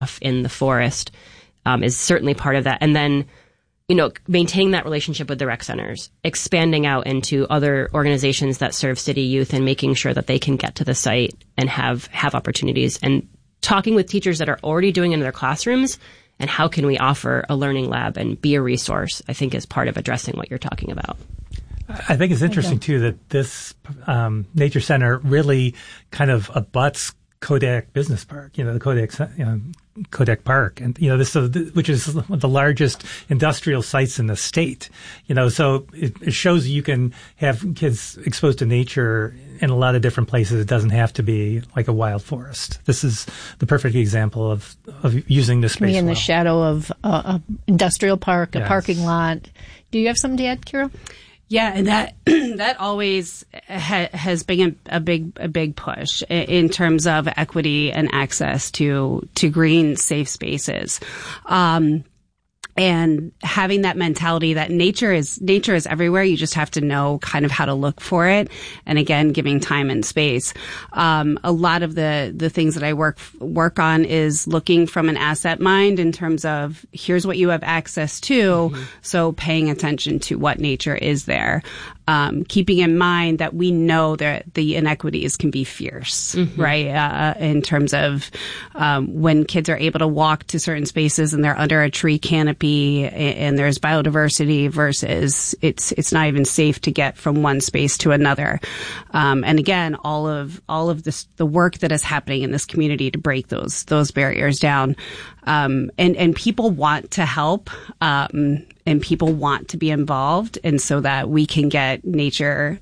in the forest is certainly part of that. And then, maintaining that relationship with the rec centers, expanding out into other organizations that serve city youth and making sure that they can get to the site and have opportunities, and talking with teachers that are already doing it in their classrooms, and how can we offer a learning lab and be a resource, I think is part of addressing what you're talking about. I think it's interesting, too, that this nature center really kind of abuts Kodak Business Park, the Kodak Park, and which is one of the largest industrial sites in the state. So it shows you can have kids exposed to nature in a lot of different places. It doesn't have to be like a wild forest. This is the perfect example of using this space. In the shadow of a industrial park, a parking lot. Do you have something to add, Kira? Yeah, and that always has been a big push in terms of equity and access to green, safe spaces. And having that mentality that nature is everywhere. You just have to know kind of how to look for it. And again, giving time and space. A lot of the things that I work on is looking from an asset mind in terms of here's what you have access to. Mm-hmm. So paying attention to what nature is there. Keeping in mind that we know that the inequities can be fierce, mm-hmm. right? In terms of when kids are able to walk to certain spaces and they're under a tree canopy and there's biodiversity versus it's not even safe to get from one space to another. And again, all of this, the work that is happening in this community to break those barriers down. And people want to help, and people want to be involved, and so that we can get nature,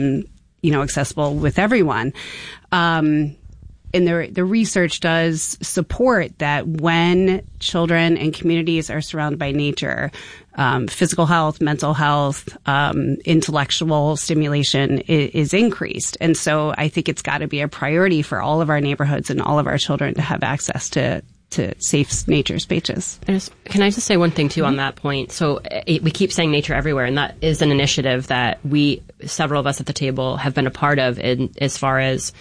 accessible with everyone. And the research does support that when children and communities are surrounded by nature, physical health, mental health, intellectual stimulation is increased. And so I think it's got to be a priority for all of our neighborhoods and all of our children to have access to safe nature spaces. Can I just say one thing, too, on that point? So we keep saying nature everywhere, and that is an initiative that several of us at the table, have been a part of as far as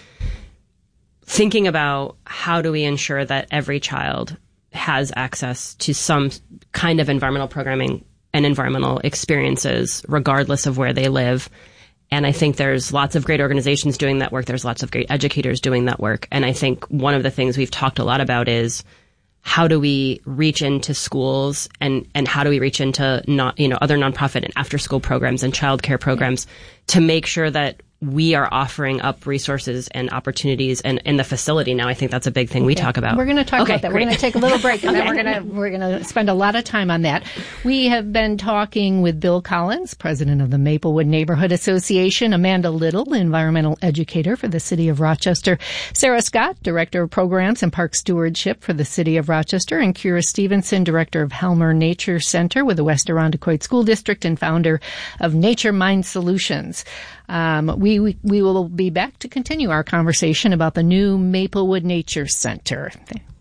thinking about how do we ensure that every child has access to some kind of environmental programming and environmental experiences, regardless of where they live. And I think there's lots of great organizations doing that work. There's lots of great educators doing that work. And I think one of the things we've talked a lot about is how do we reach into schools and how do we reach into other nonprofit and after school programs and childcare programs to make sure that we are offering up resources and opportunities and in the facility now. I think that's a big thing we talk about. We're going to talk about that. Great. We're going to take a little break and then we're going to spend a lot of time on that. We have been talking with Bill Collins, president of the Maplewood Neighborhood Association, Amanda Little, environmental educator for the City of Rochester, Sarah Scott, director of programs and park stewardship for the City of Rochester, and Kira Stevenson, director of Helmer Nature Center with the West Irondequoit School District and founder of Nature Mind Solutions. We will be back to continue our conversation about the new Maplewood Nature Center.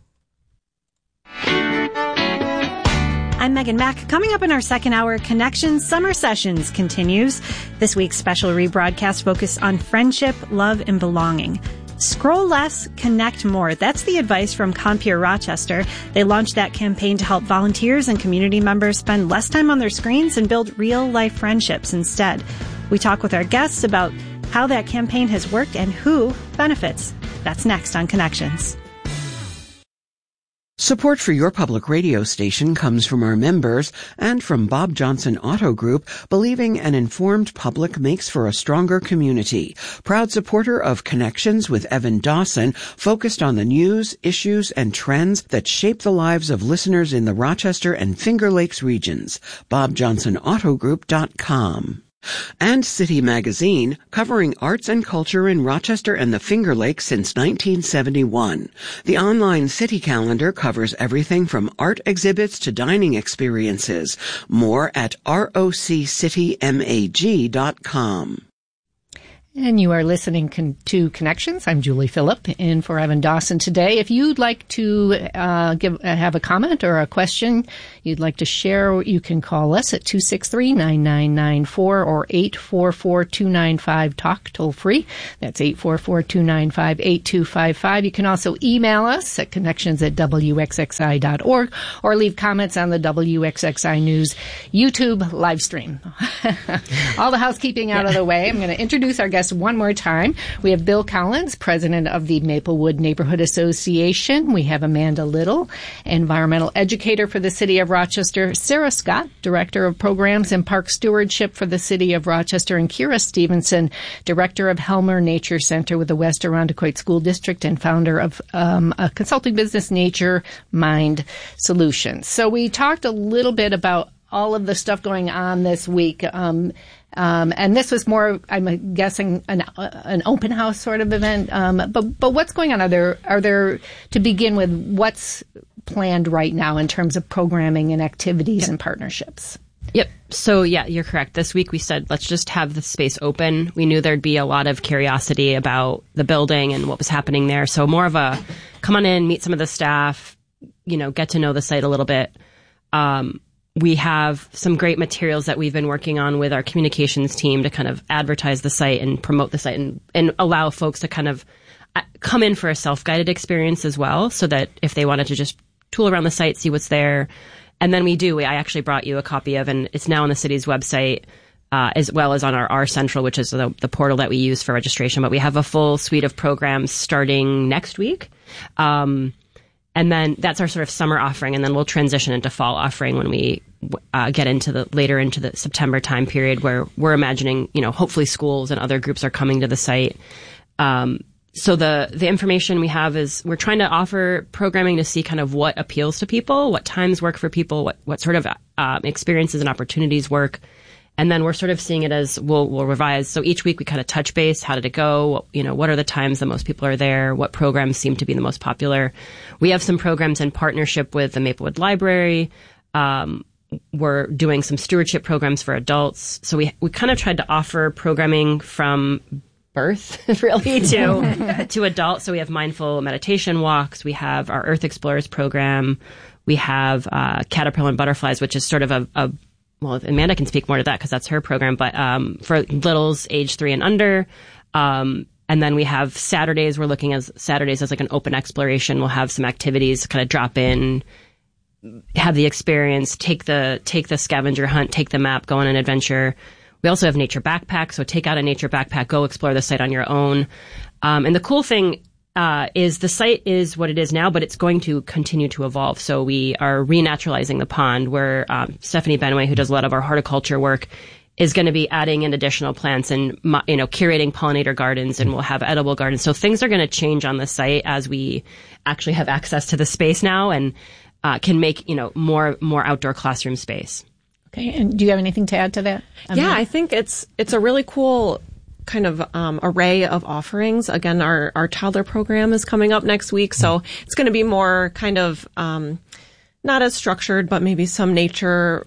I'm Megan Mack. Coming up in our second hour, Connections Summer Sessions continues. This week's special rebroadcast focused on friendship, love, and belonging. Scroll less, connect more. That's the advice from Compeer Rochester. They launched that campaign to help volunteers and community members spend less time on their screens and build real-life friendships instead. We talk with our guests about how that campaign has worked and who benefits. That's next on Connections. Support for your public radio station comes from our members and from Bob Johnson Auto Group, believing an informed public makes for a stronger community. Proud supporter of Connections with Evan Dawson, focused on the news, issues, and trends that shape the lives of listeners in the Rochester and Finger Lakes regions. BobJohnsonAutoGroup.com. And City Magazine, covering arts and culture in Rochester and the Finger Lakes since 1971. The online city calendar covers everything from art exhibits to dining experiences. More at ROCCitymag.com. And you are listening to Connections. I'm Julie Phillip in for Evan Dawson today. If you'd like to have a comment or a question you'd like to share, you can call us at 263-9994 or 844-295-TALK, toll free. That's 844-295-8255. You can also email us at connections@wxxi.org or leave comments on the WXXI News YouTube live stream. All the housekeeping out of the way. I'm going to introduce our guest one more time. We have Bill Collins, president of the Maplewood Neighborhood Association. We have Amanda Little, environmental educator for the City of Rochester. Sarah Scott, director of programs and park stewardship for the City of Rochester. And Kira Stevenson, director of Helmer Nature Center with the West Irondequoit School District and founder of a consulting business, Nature Mind Solutions. So we talked a little bit about all of the stuff going on this week. And this was more, I'm guessing, an open house sort of event. But what's going on? Are there, to begin with, what's planned right now in terms of programming and activities and partnerships? Yep. So, yeah, you're correct. This week we said, let's just have the space open. We knew there'd be a lot of curiosity about the building and what was happening there. So more of a come on in, meet some of the staff, get to know the site a little bit. We have some great materials that we've been working on with our communications team to kind of advertise the site and promote the site and allow folks to kind of come in for a self-guided experience as well, so that if they wanted to just tool around the site, see what's there. And then I actually brought you a copy of, and it's now on the city's website, as well as on our Central, which is the portal that we use for registration. But we have a full suite of programs starting next week. And then that's our sort of summer offering, and then we'll transition into fall offering when we get later into the September time period, where we're imagining, hopefully schools and other groups are coming to the site. So the information we have is we're trying to offer programming to see kind of what appeals to people, what times work for people, what sort of experiences and opportunities work. And then we're sort of seeing it as we'll revise. So each week we kind of touch base. How did it go? What are the times that most people are there? What programs seem to be the most popular? We have some programs in partnership with the Maplewood Library. We're doing some stewardship programs for adults. So we kind of tried to offer programming from birth really to adults. So we have mindful meditation walks. We have our Earth Explorers program. We have Caterpillar and Butterflies, which is sort of well, Amanda can speak more to that because that's her program, but for littles age 3 and under. And then we have Saturdays. We're looking at Saturdays as like an open exploration. We'll have some activities, kind of drop in, have the experience, take the scavenger hunt, take the map, go on an adventure. We also have nature backpacks. So take out a nature backpack, go explore the site on your own. And the cool thing is the site is what it is now, but it's going to continue to evolve. So we are renaturalizing the pond, where Stephanie Benway, who does a lot of our horticulture work, is going to be adding in additional plants and curating pollinator gardens, and we'll have edible gardens. So things are going to change on the site as we actually have access to the space now and can make more outdoor classroom space. Okay, and do you have anything to add to that? Yeah, I think it's a really cool kind of array of offerings. Again, our toddler program is coming up next week, so it's going to be more kind of not as structured, but maybe some nature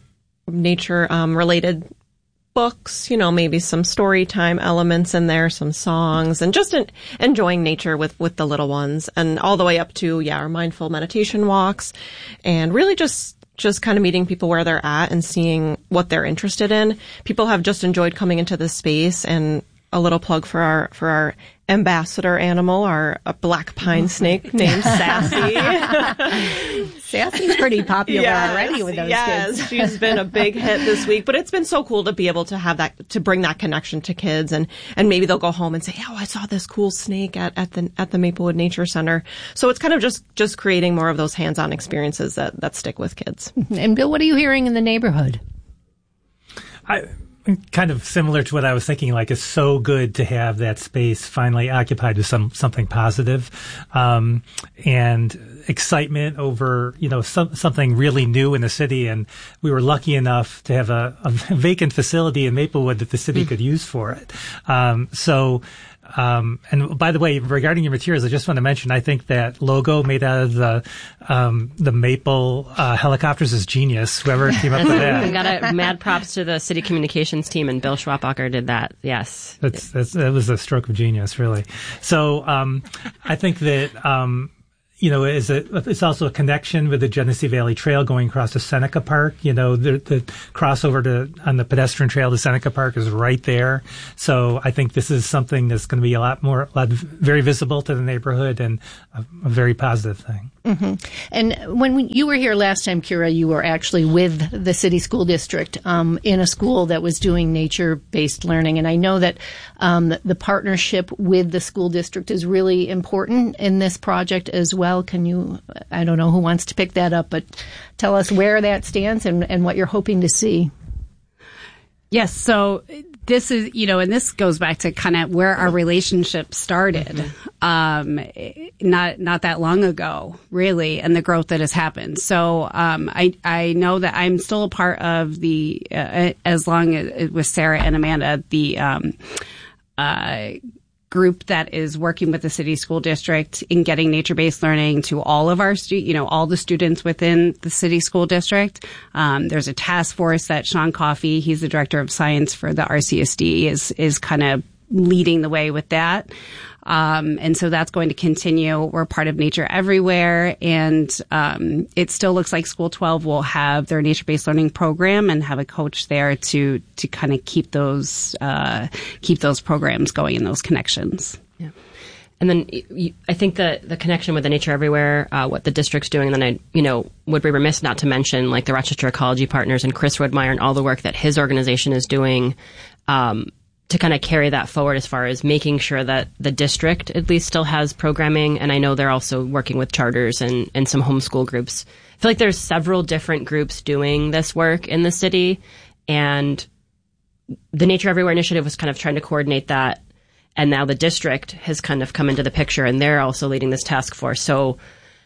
related books, maybe some story time elements in there, some songs, and just enjoying nature with the little ones, and all the way up to our mindful meditation walks, and really just kind of meeting people where they're at and seeing what they're interested in. People have just enjoyed coming into this space, and a little plug for our ambassador animal, our black pine snake named Sassy. Sassy's pretty popular already with those kids. Yes, she's been a big hit this week, but it's been so cool to be able to have that, to bring that connection to kids, and maybe they'll go home and say, "Oh, I saw this cool snake at the Maplewood Nature Center." So it's kind of just creating more of those hands-on experiences that stick with kids. And Bill, what are you hearing in the neighborhood? Kind of similar to what I was thinking, like it's so good to have that space finally occupied with something positive, and excitement over, something really new in the city. And we were lucky enough to have a vacant facility in Maplewood that the city could use for it. So And by the way, regarding your materials, I just want to mention, I think that logo made out of the maple helicopters is genius. Whoever came up with that. We got mad props to the city communications team, and Bill Schwabacher did that. Yes. That was a stroke of genius, really. So I think that it's also a connection with the Genesee Valley Trail going across to Seneca Park. The crossover on the pedestrian trail to Seneca Park is right there. So I think this is something that's going to be very visible to the neighborhood and a very positive thing. Mm-hmm. And when you were here last time, Kira, you were actually with the city school district in a school that was doing nature-based learning. And I know that the partnership with the school district is really important in this project as well. Can you, I don't know who wants to pick that up, but tell us where that stands and what you're hoping to see. Yes. So this is, and this goes back to kind of where our relationship started, not that long ago, really, and the growth that has happened. So, I know that I'm still a part of the, as long as with Sarah and Amanda, the, group that is working with the city school district in getting nature-based learning to all of our all the students within the city school district. There's a task force that Sean Coffey, he's the director of science for the RCSD, is kind of leading the way with that. And so that's going to continue. We're part of Nature Everywhere, and it still looks like School 12 will have their nature-based learning program and have a coach there to kind of keep those programs going and those connections. Yeah. And then I think the connection with the Nature Everywhere, what the district's doing, and then I would be remiss not to mention like the Rochester Ecology Partners and Chris Woodmeyer and all the work that his organization is doing, to kind of carry that forward as far as making sure that the district at least still has programming. And I know they're also working with charters and some homeschool groups. I feel like there's several different groups doing this work in the city, and the Nature Everywhere initiative was kind of trying to coordinate that. And now the district has kind of come into the picture, and they're also leading this task force. So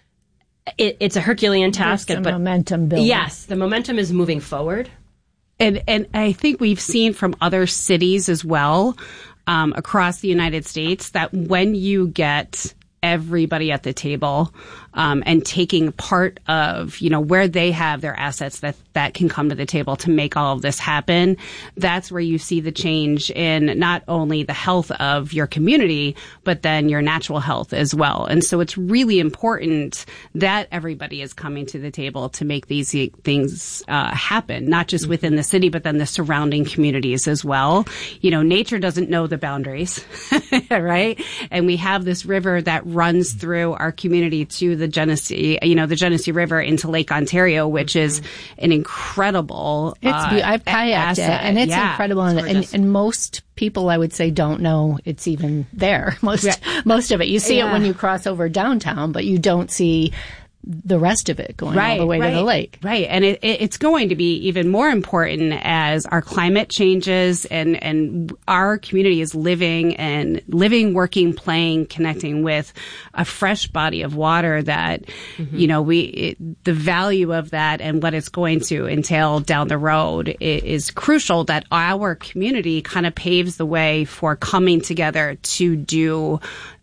it's a Herculean task. But momentum building. Yes, the momentum is moving forward. And I think we've seen from other cities as well, across the United States, that when you get everybody at the table, and taking part of, where they have their assets that can come to the table to make all of this happen, that's where you see the change in not only the health of your community, but then your natural health as well. And so it's really important that everybody is coming to the table to make these things happen, not just within the city, but then the surrounding communities as well. Nature doesn't know the boundaries, right? And we have this river that runs through our community to the Genesee River into Lake Ontario, which is an incredible I've kayaked it, and it's incredible. It's and most people, I would say, don't know it's even there. Most of it. You see it when you cross over downtown, but you don't see the rest of it going all the way to the lake. Right. And it's going to be even more important as our climate changes and our community is living, working, playing, connecting with a fresh body of water that, the value of that and what it's going to entail down the road is crucial, that our community kind of paves the way for coming together to do,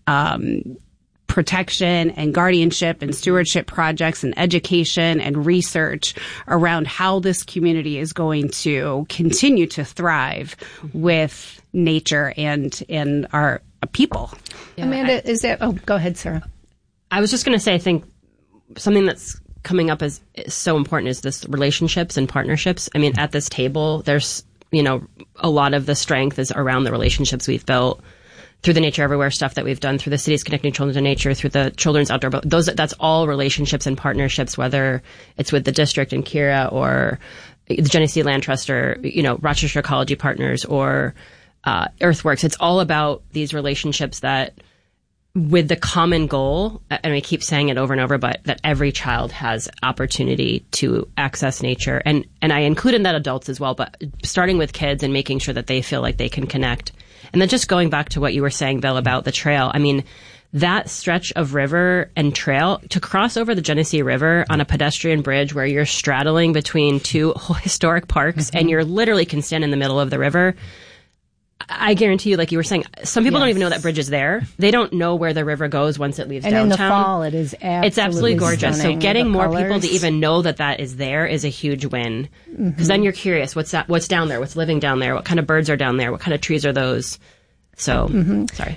protection and guardianship and stewardship projects and education and research around how this community is going to continue to thrive with nature and our people. Yeah, Amanda, is that? Oh, go ahead, Sarah. I was just going to say, I think something that's coming up is so important is this relationships and partnerships. I mean, at this table, there's, a lot of the strength is around the relationships we've built through the Nature Everywhere stuff that we've done, through the city's Connecting Children to Nature, through the Children's Outdoor Boat. That's all relationships and partnerships, whether it's with the district and Kira or the Genesee Land Trust or, Rochester Ecology Partners or Earthworks. It's all about these relationships that with the common goal, and we keep saying it over and over, but that every child has opportunity to access nature. And I include in that adults as well, but starting with kids and making sure that they feel like they can connect. And then just going back to what you were saying, Bill, about the trail. I mean, that stretch of river and trail to cross over the Genesee River on a pedestrian bridge where you're straddling between two historic parks and you're literally can stand in the middle of the river. I guarantee you, like you were saying, some people don't even know that bridge is there. They don't know where the river goes once it leaves and downtown. And in the fall, it is absolutely gorgeous. So getting more colors. people to even know that is there is a huge win. Because then you're curious, what's down there? What's living down there? What kind of birds are down there? What kind of trees are those? So, sorry.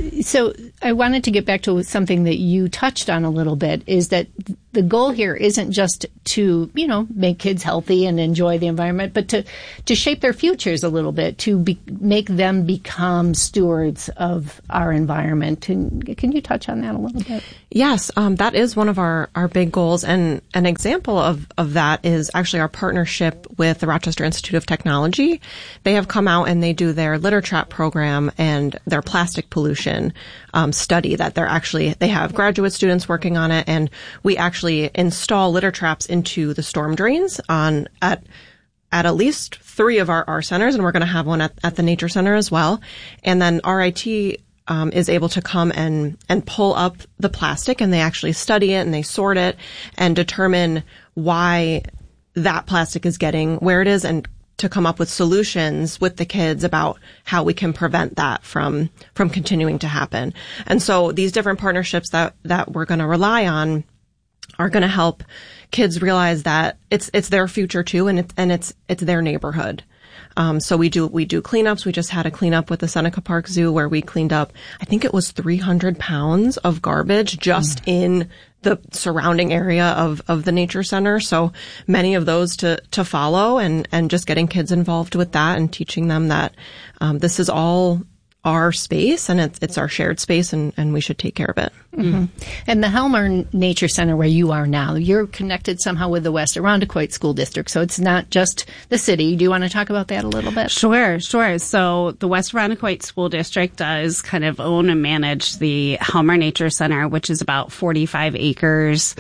So I wanted to get back to something that you touched on a little bit, is that the goal here isn't just to, make kids healthy and enjoy the environment, but to shape their futures a little bit, to make them become stewards of our environment. And can you touch on that a little bit? Yes, that is one of our big goals. And an example of that is actually our partnership with the Rochester Institute of Technology. They have come out and they do their litter trap program and their plastic pollution study that they have graduate students working on it, and we actually install litter traps into the storm drains at least 3 of our centers, and we're going to have one at the Nature Center as well. And then RIT is able to come and pull up the plastic, and they actually study it and they sort it and determine why that plastic is getting where it is, and to come up with solutions with the kids about how we can prevent that from continuing to happen. And so these different partnerships that we're going to rely on are going to help kids realize that it's their future too, and it's their neighborhood. So we do cleanups. We just had a cleanup with the Seneca Park Zoo where we cleaned up, I think it was 300 pounds of garbage just in the surrounding area of the Nature Center. So many of those to follow, and just getting kids involved with that and teaching them that, this is all our space and it's our shared space, and we should take care of it. Mm-hmm. And the Helmer Nature Center, where you are now, you're connected somehow with the West Irondequoit School District, so it's not just the city. Do you want to talk about that a little bit? Sure. So the West Irondequoit School District does kind of own and manage the Helmer Nature Center, which is about 45 acres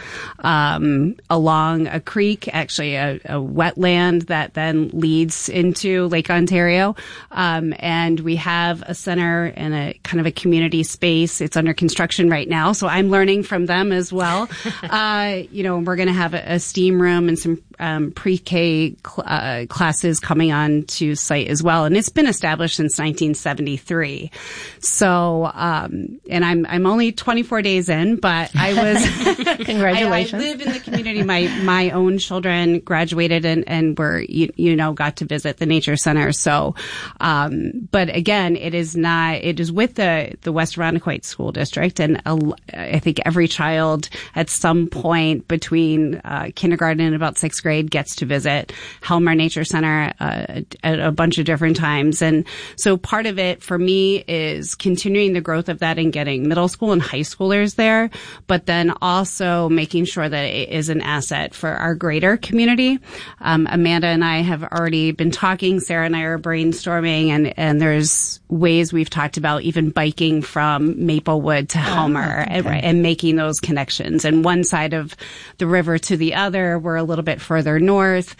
along a creek, actually a wetland that then leads into Lake Ontario. And we have a center and a kind of a community space. It's under construction right now, so I'm learning from them as well. We're going to have a STEAM room and some pre-K classes coming on to site as well. And it's been established since 1973. So, and I'm only 24 days in, but I was congratulations. I live in the community. My own children graduated and were got to visit the Nature Center. So, but again, it is with the West Irondequoit School District, and I think every child at some point between kindergarten and about 6th grade gets to visit Helmer Nature Center at a bunch of different times. And so part of it for me is continuing the growth of that and getting middle school and high schoolers there, but then also making sure that it is an asset for our greater community. Amanda and I have already been talking. Sarah and I are brainstorming, and there's ways we've talked about even biking from Maplewood to Helmer and making those connections. And one side of the river to the other, we're a little bit further north.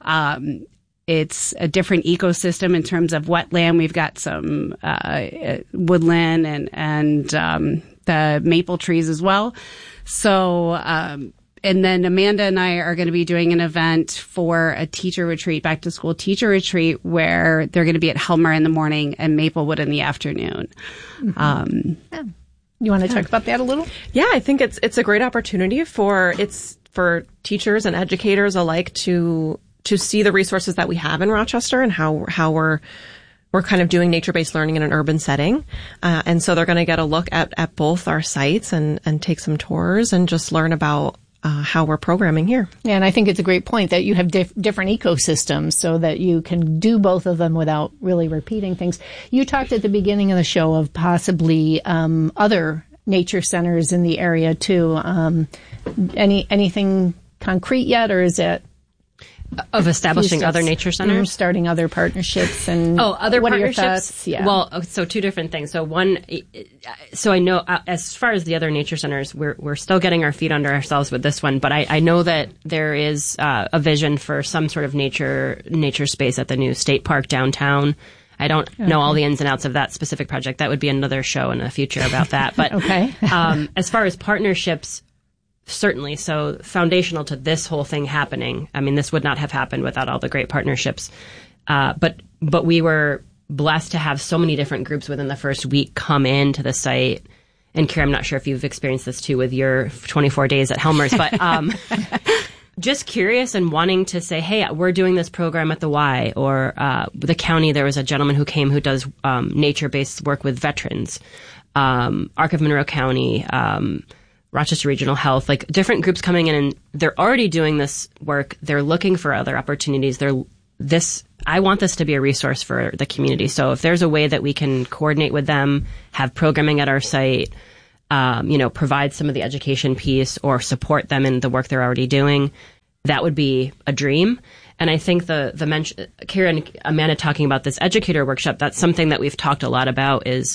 It's a different ecosystem in terms of wetland. We've got some woodland and the maple trees as well. So, and then Amanda and I are going to be doing an event for a teacher retreat, back to school teacher retreat, where they're going to be at Helmer in the morning and Maplewood in the afternoon. Mm-hmm. You want to talk about that a little? Yeah, I think it's a great opportunity for teachers and educators alike to see the resources that we have in Rochester and how we're kind of doing nature-based learning in an urban setting. And so they're going to get a look at both our sites and take some tours and just learn about how we're programming here. Yeah, and I think it's a great point that you have different ecosystems so that you can do both of them without really repeating things. You talked at the beginning of the show of possibly other nature centers in the area too. Anything concrete yet, or is it of establishing other nature centers, starting other partnerships, and other what partnerships? Are your thoughts? Yeah. Well, so two different things. So one, so I know as far as the other nature centers, we're still getting our feet under ourselves with this one, but I know that there is a vision for some sort of nature space at the new state park downtown. I don't know all the ins and outs of that specific project. That would be another show in the future about that. But as far as partnerships, certainly. So foundational to this whole thing happening. I mean, this would not have happened without all the great partnerships. But we blessed to have so many different groups within the first week come into the site. And Kira, I'm not sure if you've experienced this too with your 24 days at Helmer's, but just curious and wanting to say, hey, we're doing this program at the Y, or the county. There was a gentleman who came who does nature-based work with veterans, Arc of Monroe County, Rochester Regional Health, like different groups coming in, and they're already doing this work. They're looking for other opportunities. I want this to be a resource for the community. So if there's a way that we can coordinate with them, have programming at our site, provide some of the education piece or support them in the work they're already doing, that would be a dream. And I think Kira and Amanda talking about this educator workshop, that's something that we've talked a lot about is,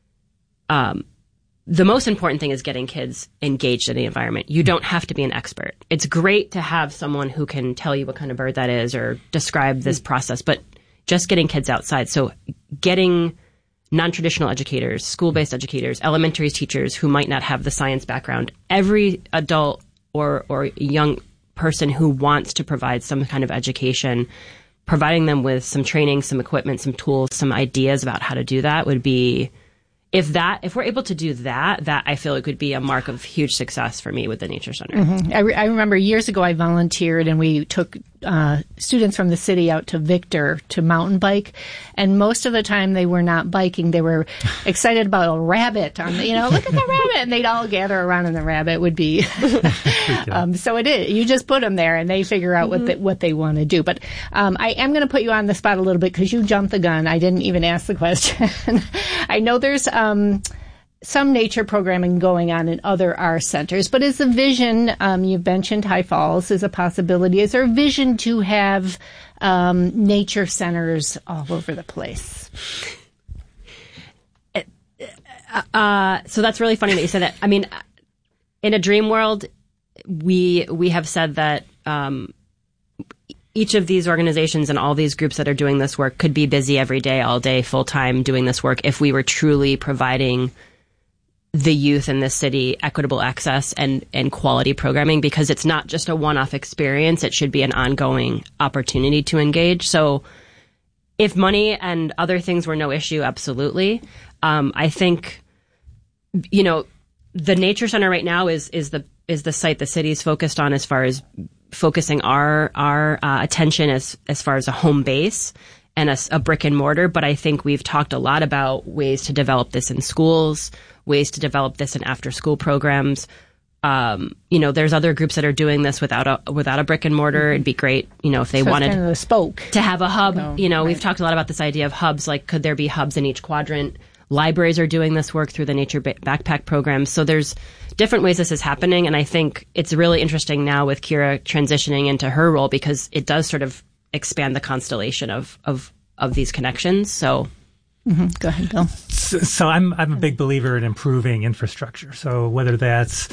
the most important thing is getting kids engaged in the environment. You don't have to be an expert. It's great to have someone who can tell you what kind of bird that is or describe this process, but just getting kids outside. So getting non-traditional educators, school-based educators, elementary teachers who might not have the science background, every adult or young person who wants to provide some kind of education, providing them with some training, some equipment, some tools, some ideas about how to do that would be... If we're able to do that I feel it could be a mark of huge success for me with the Nature Center. Mm-hmm. I remember years ago I volunteered and we took students from the city out to Victor to mountain bike, and most of the time they were not biking. They were excited about a rabbit look at the rabbit, and they'd all gather around and the rabbit would be. So it is. You just put them there and they figure out what they want to do. But I am going to put you on the spot a little bit because you jumped the gun. I didn't even ask the question. I know there's some nature programming going on in other R centers, but is the vision, you've mentioned High Falls is a possibility. Is there a vision to have nature centers all over the place? So that's really funny that you said that. I mean, in a dream world, we have said that each of these organizations and all these groups that are doing this work could be busy every day, all day, full time doing this work if we were truly providing the youth in this city equitable access and quality programming, because it's not just a one-off experience. It should be an ongoing opportunity to engage. So if money and other things were no issue, absolutely. I think, the Nature Center right now is the site the city is focused on as far as focusing our attention as far as a home base and a brick and mortar. But I think we've talked a lot about ways to develop this in schools, ways to develop this in after school programs. There's other groups that are doing this without a brick and mortar. It'd be great, if they wanted kind of a spoke to have a hub. Right. We've talked a lot about this idea of hubs. Like, could there be hubs in each quadrant? Libraries are doing this work through the Nature Backpack program. So there's different ways this is happening. And I think it's really interesting now with Kira transitioning into her role, because it does sort of expand the constellation of these connections. So. Mm-hmm. Go ahead, Bill. So I'm a big believer in improving infrastructure. So whether that's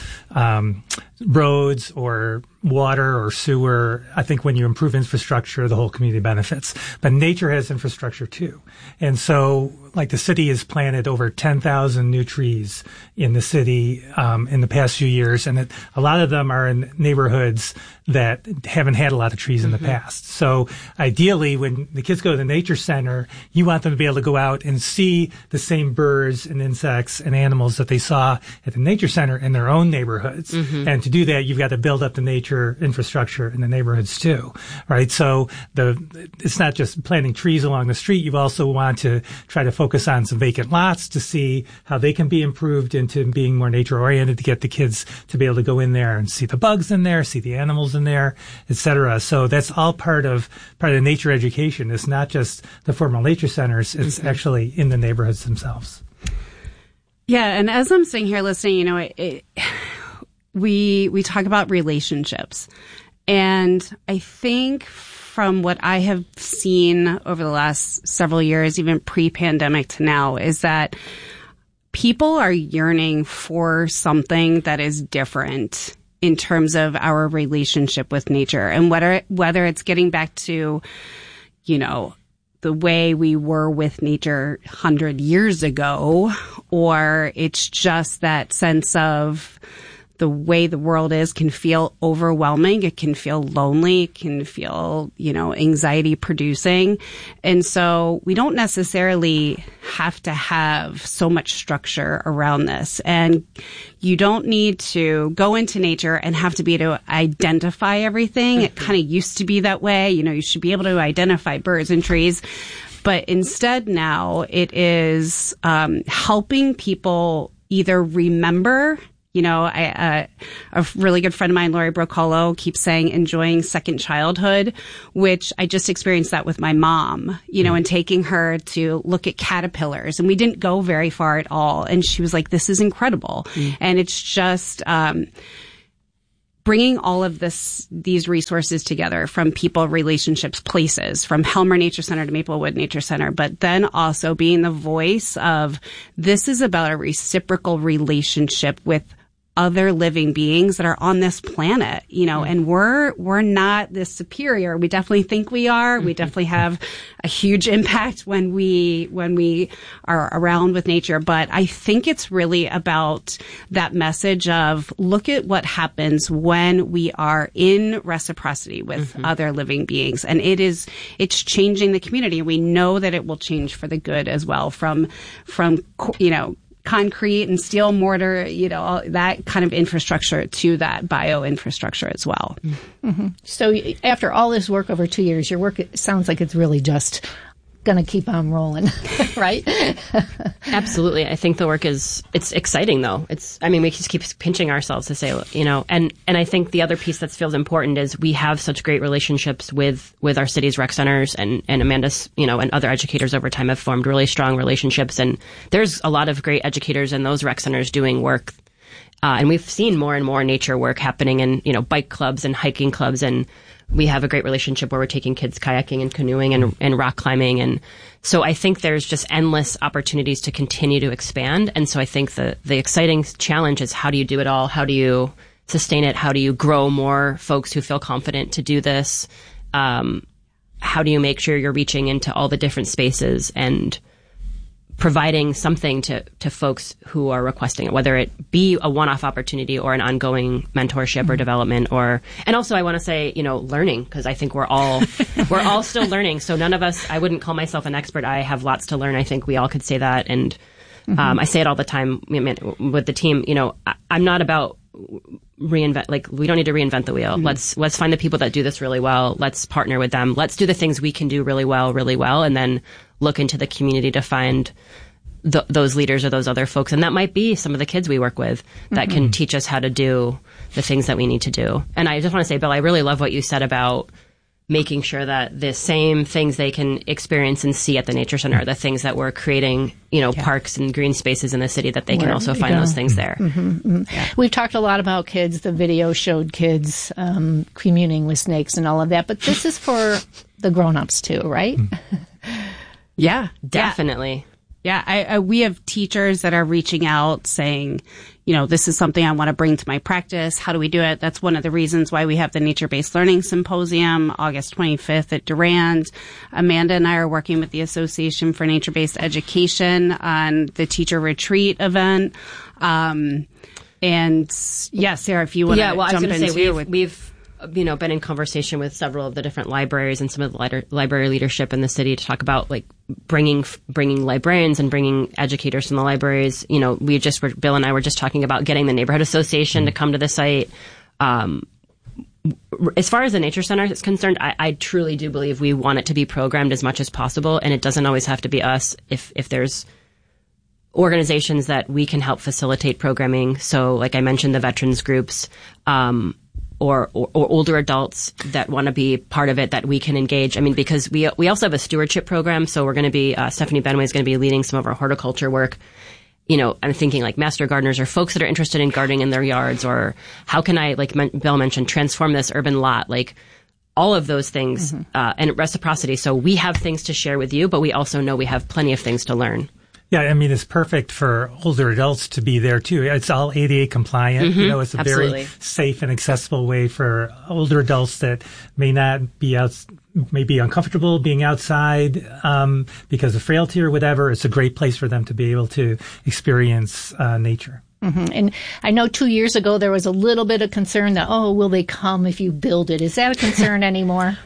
roads or water or sewer, I think when you improve infrastructure, the whole community benefits. But nature has infrastructure too. And so, like, the city has planted over 10,000 new trees in the city in the past few years, and a lot of them are in neighborhoods that haven't had a lot of trees in the past. So ideally, when the kids go to the Nature Center, you want them to be able to go out and see the same birds and insects and animals that they saw at the Nature Center in their own neighborhoods. Mm-hmm. And to do that, you've got to build up the nature infrastructure in the neighborhoods too, right? So it's not just planting trees along the street. You also want to try to focus on some vacant lots to see how they can be improved into being more nature oriented, to get the kids to be able to go in there and see the bugs in there, see the animals in there, et cetera. So that's all part of the nature education. It's not just the formal nature centers. It's actually in the neighborhoods themselves. Yeah. And as I'm sitting here listening, we talk about relationships, and I think from what I have seen over the last several years, even pre-pandemic to now, is that people are yearning for something that is different in terms of our relationship with nature, and whether it's getting back to, the way we were with nature 100 years ago, or it's just that sense of the way the world is can feel overwhelming. It can feel lonely. It can feel, anxiety producing. And so we don't necessarily have to have so much structure around this. And you don't need to go into nature and have to be able to identify everything. It kind of used to be that way. You should be able to identify birds and trees. But instead now it is helping people either remember. A really good friend of mine, Lori Brocolo, keeps saying enjoying second childhood, which I just experienced that with my mom, and taking her to look at caterpillars. And we didn't go very far at all. And she was like, this is incredible. And it's just bringing all of these resources together from people, relationships, places, from Helmer Nature Center to Maplewood Nature Center, but then also being the voice of this is about a reciprocal relationship with other living beings that are on this planet, and we're not this superior. We definitely think we are. We definitely have a huge impact when we are around with nature. But I think it's really about that message of look at what happens when we are in reciprocity with other living beings. And it's changing the community. We know that it will change for the good as well from concrete and steel mortar, all that kind of infrastructure to that bio infrastructure as well. Mm-hmm. So after all this work over 2 years, your work sounds like it's really just going to keep on rolling, right? Absolutely. I think the work it's exciting though. We just keep pinching ourselves to say, and I think the other piece that feels important is we have such great relationships with our city's rec centers and Amanda's, and other educators over time have formed really strong relationships. And there's a lot of great educators in those rec centers doing work. And we've seen more and more nature work happening in, bike clubs and hiking clubs. And we have a great relationship where we're taking kids kayaking and canoeing and rock climbing. And so I think there's just endless opportunities to continue to expand. And so I think the exciting challenge is how do you do it all? How do you sustain it? How do you grow more folks who feel confident to do this? How do you make sure you're reaching into all the different spaces and providing something to folks who are requesting it, whether it be a one-off opportunity or an ongoing mentorship or development, and also I want to say, learning, because I think we're all still learning. So none of us, I wouldn't call myself an expert. I have lots to learn. I think we all could say that. And I say it all the time with the team, I'm not about reinvent, we don't need to reinvent the wheel. Let's find the people that do this really well. Let's partner with them. Let's do the things we can do really well, and then look into the community to find those leaders or those other folks. And that might be some of the kids we work with that can teach us how to do the things that we need to do. And I just want to say, Bill, I really love what you said about making sure that the same things they can experience and see at the Nature Center are the things that we're creating, parks and green spaces in the city, that they can also find those things there. Yeah. We've talked a lot about kids. The video showed kids communing with snakes and all of that. But this is for the grown-ups too, right? Yeah, definitely. Yeah, we have teachers that are reaching out saying, this is something I want to bring to my practice. How do we do it? That's one of the reasons why we have the Nature-Based Learning Symposium, August 25th at Durand. Amanda and I are working with the Association for Nature-Based Education on the teacher retreat event. And yeah, Sarah, if you want to jump in too. We've been in conversation with several of the different libraries and some of the library leadership in the city to talk about bringing librarians and bringing educators from the libraries. Bill and I were just talking about getting the neighborhood association to come to the site. As far as the Nature Center is concerned, I truly do believe we want it to be programmed as much as possible, and it doesn't always have to be us. If there's organizations that we can help facilitate programming, so like I mentioned, the veterans groups, or older adults that want to be part of it, that we can engage. Because we also have a stewardship program, so we're going to be, Stephanie Benway is going to be leading some of our horticulture work. I'm thinking like master gardeners or folks that are interested in gardening in their yards, or how can I, Bill mentioned, transform this urban lot, all of those things, and reciprocity. So we have things to share with you, but we also know we have plenty of things to learn. Yeah, it's perfect for older adults to be there too. It's all ADA compliant. It's a Absolutely. very safe and accessible way for older adults that may not be may be uncomfortable being outside because of frailty or whatever. It's a great place for them to be able to experience nature. Mm-hmm. And I know 2 years ago there was a little bit of concern that, will they come if you build it? Is that a concern anymore?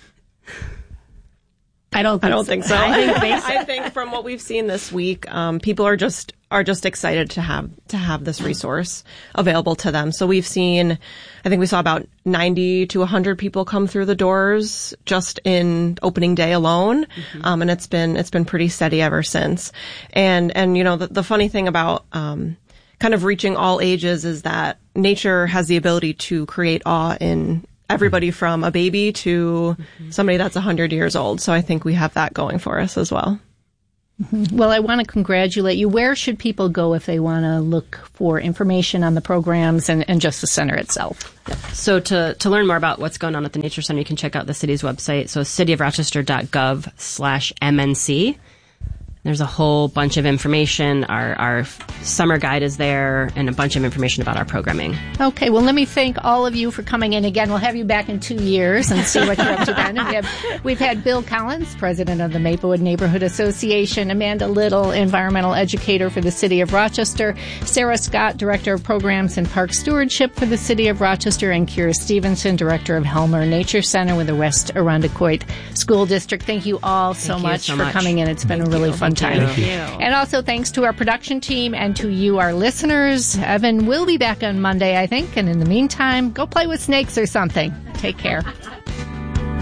I don't think so. I think from what we've seen this week, people are just excited to have this resource available to them. So we've seen, I think we saw about 90 to 100 people come through the doors just in opening day alone. Mm-hmm. And it's been pretty steady ever since. And the funny thing about, kind of reaching all ages is that nature has the ability to create awe in everybody from a baby to somebody that's 100 years old. So I think we have that going for us as well. Mm-hmm. Well, I want to congratulate you. Where should people go if they want to look for information on the programs and just the center itself? So to learn more about what's going on at the Nature Center, you can check out the city's website. So cityofrochester.gov/MNC. There's a whole bunch of information. Our summer guide is there and a bunch of information about our programming. Okay, well, let me thank all of you for coming in again. We'll have you back in 2 years and see what you're up to then. We've had Bill Collins, president of the Maplewood Neighborhood Association, Amanda Little, environmental educator for the City of Rochester, Sarah Scott, director of programs and park stewardship for the City of Rochester, and Kira Stevenson, director of Helmer Nature Center with the West Arundecoit School District. Thank you all so much for coming in. It's been a really fun time. Thank you. And also thanks to our production team and to you, our listeners. Evan will be back on Monday, I think. And in the meantime, go play with snakes or something. Take care.